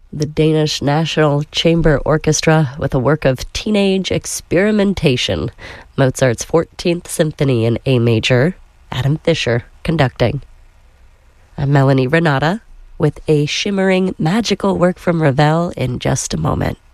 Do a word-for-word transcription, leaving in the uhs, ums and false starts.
the Danish National Chamber Orchestra with a work of teenage experimentation, Mozart's fourteenth Symphony in A major, Adam Fischer conducting. I'm Melanie Renata with a shimmering magical work from Ravel in just a moment.